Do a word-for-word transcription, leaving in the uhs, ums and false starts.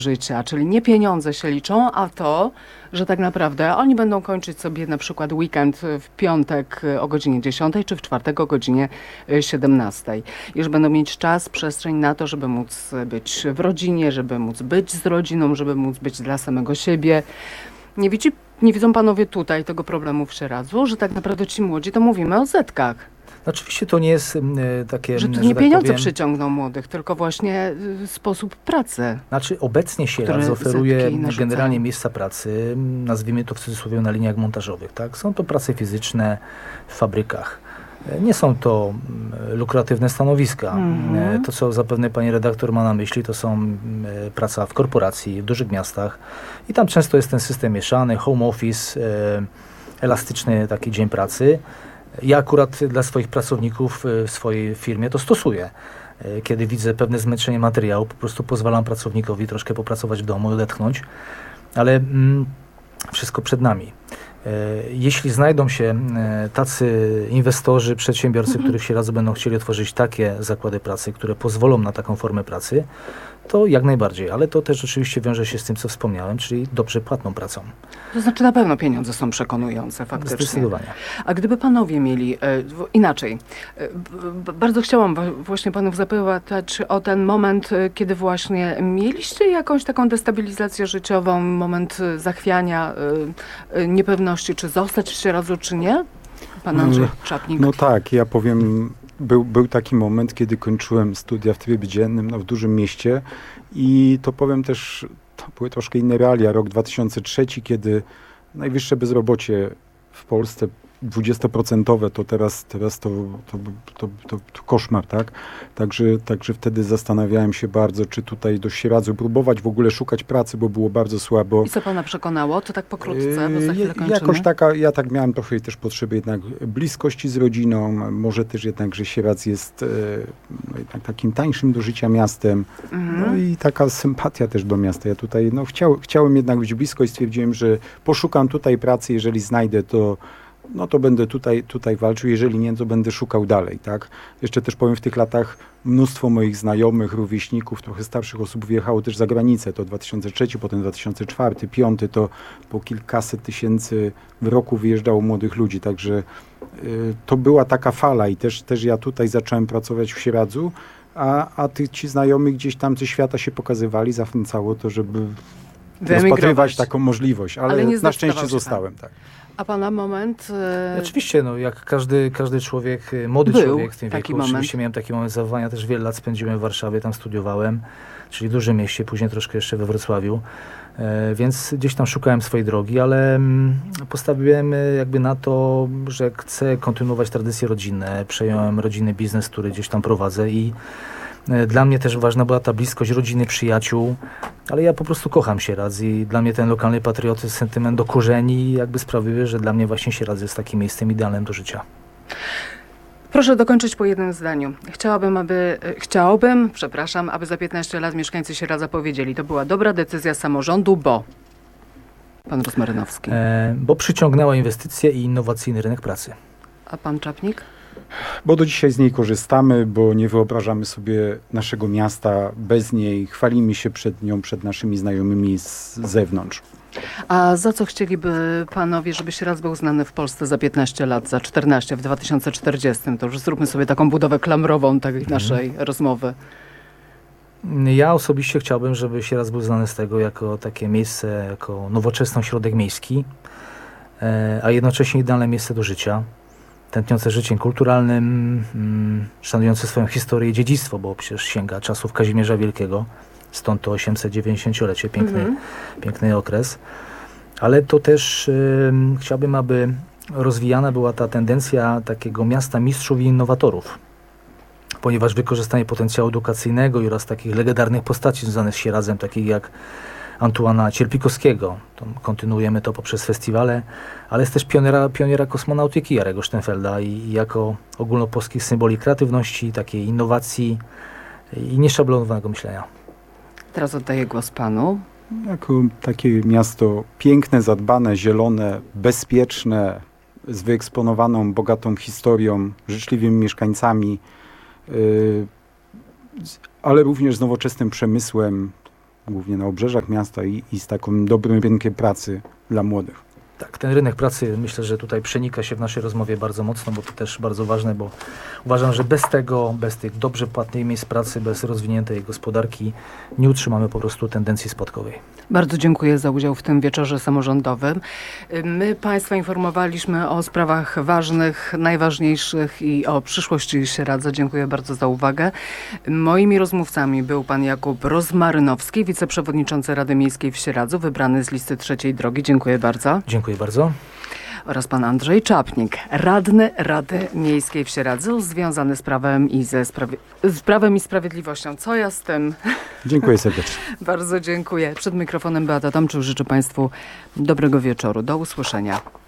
życia, czyli nie pieniądze się liczą, a to, że tak naprawdę oni będą kończyć sobie na przykład weekend w piątek o godzinie dziesiątej, czy w czwartek o godzinie siedemnastej. I że będą mieć czas, przestrzeń na to, żeby móc być w rodzinie, żeby móc być z rodziną, żeby móc być dla samego siebie. Nie widzi, nie widzą panowie tutaj tego problemu w Sieradzu, że tak naprawdę ci młodzi, to mówimy o zetkach. Oczywiście to nie jest y, takie... Że to że nie tak pieniądze powiem, przyciągną młodych, tylko właśnie y, sposób pracy. Znaczy obecnie Sieradz które oferuje zetki narzucają. generalnie miejsca pracy, nazwijmy to w cudzysłowie na liniach montażowych. Tak? Są to prace fizyczne w fabrykach. Nie są to mm, lukratywne stanowiska. Mhm. E, To, co zapewne pani redaktor ma na myśli, to są mm, e, praca w korporacji, w dużych miastach. I tam często jest ten system mieszany, home office, e, elastyczny taki dzień pracy. Ja akurat dla swoich pracowników e, w swojej firmie to stosuję. E, Kiedy widzę pewne zmęczenie materiału, po prostu pozwalam pracownikowi troszkę popracować w domu, odetchnąć. Ale mm, wszystko przed nami. E, Jeśli znajdą się e, tacy inwestorzy, przedsiębiorcy, którzy w Sieradzu będą chcieli otworzyć takie zakłady pracy, które pozwolą na taką formę pracy, to jak najbardziej. Ale to też oczywiście wiąże się z tym, co wspomniałem, czyli dobrze płatną pracą. To znaczy na pewno pieniądze są przekonujące faktycznie. Zdecydowanie. A gdyby panowie mieli e, w- inaczej, e, b- b- bardzo chciałam wa- właśnie panów zapytać o ten moment, e, kiedy właśnie mieliście jakąś taką destabilizację życiową, moment e, zachwiania, e, e, niepewności, czy zostać w Sieradzu, czy nie? Pan Andrzej Czapnik. No tak, ja powiem, był, był taki moment, kiedy kończyłem studia w trybie dziennym no, w dużym mieście i to powiem też, to były troszkę inne realia. Rok dwa tysiące trzeci, kiedy najwyższe bezrobocie w Polsce dwudziestoprocentowe, to teraz, teraz to, to, to, to, to koszmar, tak? Także, także wtedy zastanawiałem się bardzo, czy tutaj do Sieradzu próbować w ogóle szukać pracy, bo było bardzo słabo. I co pana przekonało? To tak pokrótce, bo za Yy, chwilę je- kończymy. Jakoś taka, ja tak miałem trochę też potrzeby jednak bliskości z rodziną, może też jednak, że Sieradz jest e, no jednak takim tańszym do życia miastem, Mhm. no i taka sympatia też do miasta. Ja tutaj, no chciał, chciałem jednak być blisko i stwierdziłem, że poszukam tutaj pracy, jeżeli znajdę, to no to będę tutaj, tutaj walczył, jeżeli nie, to będę szukał dalej, tak? Jeszcze też powiem, w tych latach mnóstwo moich znajomych, rówieśników, trochę starszych osób wyjechało też za granicę, to dwa tysiące trzeci, potem dwa tysiące czwarty, dwa tysiące piąty, to po kilkaset tysięcy w roku wyjeżdżało młodych ludzi, także y, to była taka fala i też, też ja tutaj zacząłem pracować w Sieradzu, a, a ty, ci znajomi gdzieś tam ze świata się pokazywali, zachęcało to, żeby Wyemigrować. rozpatrywać taką możliwość, ale, Ale nie na zdecydował szczęście się pan. zostałem, tak. A pana moment? e, Oczywiście, no, jak każdy, każdy człowiek, y, młody Był człowiek w tym taki wieku, moment. oczywiście miałem taki moment zawołania, też wiele lat spędziłem w Warszawie, tam studiowałem, czyli w dużym mieście, później troszkę jeszcze we Wrocławiu, e, więc gdzieś tam szukałem swojej drogi, ale mm, postawiłem y, jakby na to, że chcę kontynuować tradycje rodzinne, przejąłem rodzinny biznes, który gdzieś tam prowadzę i e, dla mnie też ważna była ta bliskość rodziny, przyjaciół, ale ja po prostu kocham Sieradz i dla mnie ten lokalny patriotyzm, sentyment do korzeni jakby sprawiły, że dla mnie właśnie Sieradz jest takim miejscem idealnym do życia. Proszę dokończyć po jednym zdaniu. Chciałabym, aby, e, chciałbym, przepraszam, aby za piętnaście lat mieszkańcy Sieradza powiedzieli, to była dobra decyzja samorządu, bo... Pan Rozmarynowski. E, bo przyciągnęła inwestycje i innowacyjny rynek pracy. A pan Czapnik? Bo do dzisiaj z niej korzystamy, bo nie wyobrażamy sobie naszego miasta bez niej. Chwalimy się przed nią, przed naszymi znajomymi z zewnątrz. A za co chcieliby panowie, żeby Sieradz był znany w Polsce za piętnaście lat, za czternaście, w dwa tysiące czterdziestym? To już zróbmy sobie taką budowę klamrową tej naszej rozmowy. Ja osobiście chciałbym, żeby Sieradz był znany z tego jako takie miejsce, jako nowoczesny ośrodek miejski, e, a jednocześnie idealne miejsce do życia, tętniące życiem kulturalnym, mm, szanujące swoją historię i dziedzictwo, bo przecież sięga czasów Kazimierza Wielkiego, stąd to osiemsetdziewięćdziesięciolecie, piękny, Mhm. piękny okres. Ale to też y, chciałbym, aby rozwijana była ta tendencja takiego miasta mistrzów i innowatorów, ponieważ wykorzystanie potencjału edukacyjnego oraz takich legendarnych postaci związanych z Sieradzem, takich jak Antuana Cierpikowskiego, to kontynuujemy to poprzez festiwale, ale jest też pioniera, pioniera kosmonautyki Jarego Sztenfelda i, i jako ogólnopolskich symboli kreatywności, takiej innowacji i nieszablonowanego myślenia. Teraz oddaję głos panu. Jako takie miasto piękne, zadbane, zielone, bezpieczne, z wyeksponowaną, bogatą historią, życzliwymi mieszkańcami, yy, ale również z nowoczesnym przemysłem, głównie na obrzeżach miasta i, i z takim dobrym rynkiem pracy dla młodych. Tak, ten rynek pracy myślę, że tutaj przenika się w naszej rozmowie bardzo mocno, bo to też bardzo ważne, bo uważam, że bez tego, bez tych dobrze płatnych miejsc pracy, bez rozwiniętej gospodarki nie utrzymamy po prostu tendencji spadkowej. Bardzo dziękuję za udział w tym wieczorze samorządowym. My Państwa informowaliśmy o sprawach ważnych, najważniejszych i o przyszłości Sieradza. Dziękuję bardzo za uwagę. Moimi rozmówcami był pan Jakub Rozmarynowski, wiceprzewodniczący Rady Miejskiej w Sieradzu, wybrany z listy Trzeciej Drogi. Dziękuję bardzo. Dziękuję bardzo. Oraz pan Andrzej Czapnik, radny Rady Miejskiej w Sieradzu, związany z prawem i ze sprawi- z prawem i sprawiedliwością. Co ja z tym? Dziękuję serdecznie. Bardzo dziękuję. Przed mikrofonem Beata Tomczyk. Życzę Państwu dobrego wieczoru. Do usłyszenia.